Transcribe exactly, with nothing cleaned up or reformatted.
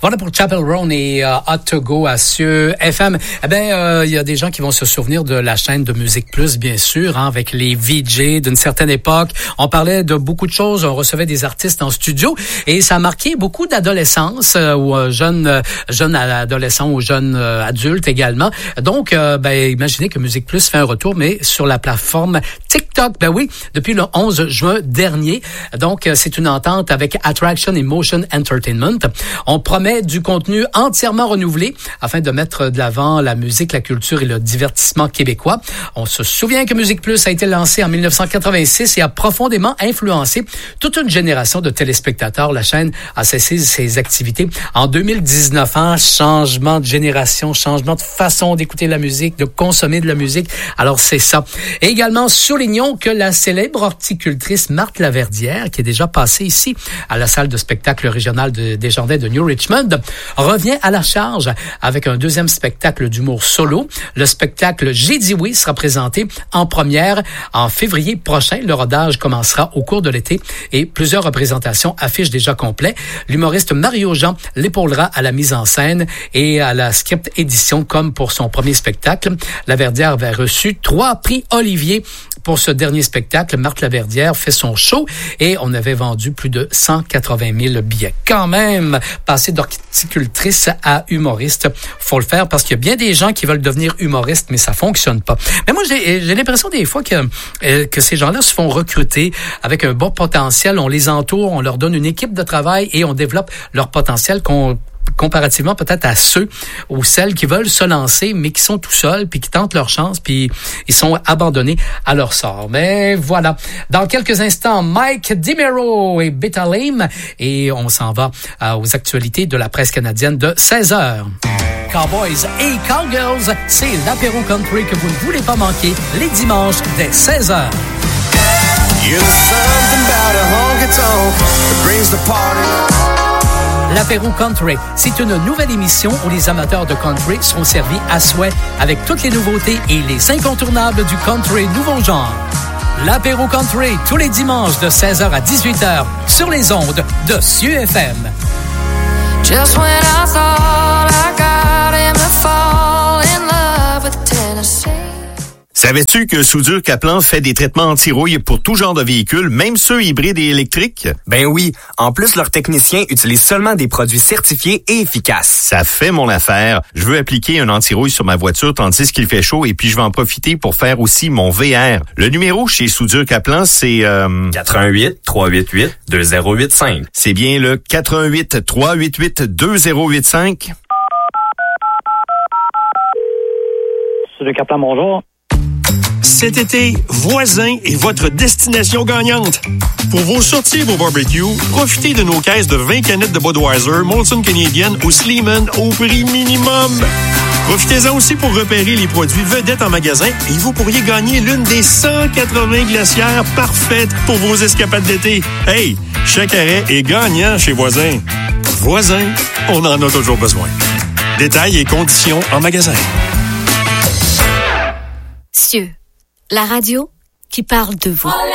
Voilà pour Chapel Roan et uh, Hot to Go à C I E F M. Eh bien, il euh, y a des gens qui vont se souvenir de la chaîne de Musique Plus, bien sûr, hein, avec les V J d'une certaine époque. On parlait de beaucoup de choses, on recevait des artistes en studio et ça a marqué beaucoup d'adolescence euh, ou euh, jeunes, euh, jeunes adolescents ou jeunes euh, adultes également. Donc, euh, ben, imaginez que Musique Plus fait un retour, mais sur la plateforme TikTok. Ben oui, depuis le onze juin dernier. Donc, euh, c'est une entente avec Attraction et Motion Entertainment. On promet du contenu entièrement renouvelé afin de mettre de l'avant la musique, la culture et le divertissement québécois. On se souvient que Musique Plus a été lancé en dix-neuf cent quatre-vingt-six et a profondément influencé toute une génération de téléspectateurs. La chaîne a cessé ses activités en deux mille dix-neuf. Hein, changement de génération, changement de façon d'écouter la musique, de consommer de la musique. Alors, c'est ça. Et également, soulignons que la célèbre horticultrice Marthe Laverdière, qui est déjà passée ici à la salle de spectacle régionale de Desjardins de New Richmond, revient à la charge avec un deuxième spectacle d'humour solo. Le spectacle J'ai dit oui sera présenté en première en février prochain. Le rodage commencera au cours de l'été et plusieurs représentations affichent déjà complet. L'humoriste Mario Jean l'épaulera à la mise en scène et à la script édition comme pour son premier spectacle. Laverdière avait reçu trois prix Olivier pour ce dernier spectacle. Marthe Laverdière fait son show et on avait vendu plus de cent quatre-vingt mille billets. Quand même, passer d'horticultrice à humoriste, faut le faire parce qu'il y a bien des gens qui veulent devenir humoristes, mais ça fonctionne pas. Mais moi, j'ai, j'ai l'impression des fois que, euh, que ces gens-là se font recruter avec un bon potentiel. On les entoure, on leur donne une équipe de travail et on développe leur potentiel qu'on comparativement peut-être à ceux ou celles qui veulent se lancer, mais qui sont tout seuls, puis qui tentent leur chance, puis ils sont abandonnés à leur sort. Mais voilà. Dans quelques instants, Mike DiMero et Beta Lame, et on s'en va euh, aux actualités de la presse canadienne de seize heures. Cowboys et Cowgirls, c'est l'apéro country que vous ne voulez pas manquer les dimanches dès seize heures. L'apéro country, c'est une nouvelle émission où les amateurs de country seront servis à souhait avec toutes les nouveautés et les incontournables du country nouveau genre. L'apéro country, tous les dimanches de seize heures à dix-huit heures sur les ondes de C I E F M. Just when I thought I got him to fall in love with Tennessee. Savais-tu que Soudure Kaplan fait des traitements anti-rouille pour tout genre de véhicules, même ceux hybrides et électriques? Ben oui. En plus, leurs techniciens utilisent seulement des produits certifiés et efficaces. Ça fait mon affaire. Je veux appliquer un anti-rouille sur ma voiture tandis qu'il fait chaud et puis je vais en profiter pour faire aussi mon V R. Le numéro chez Soudure Kaplan, c'est... Euh... quatre un huit, trois huit huit, deux zéro huit cinq. C'est bien le quatre un huit, trois huit huit, deux zéro huit cinq. Soudure Kaplan, bonjour. Cet été, Voisin est votre destination gagnante. Pour vos sorties et vos barbecues, profitez de nos caisses de vingt canettes de Budweiser, Molson Canadian ou Sleeman au prix minimum. Profitez-en aussi pour repérer les produits vedettes en magasin et vous pourriez gagner l'une des cent quatre-vingts glacières parfaites pour vos escapades d'été. Hey, chaque arrêt est gagnant chez Voisin. Voisin, on en a toujours besoin. Détails et conditions en magasin. Cieux, la radio qui parle de vous.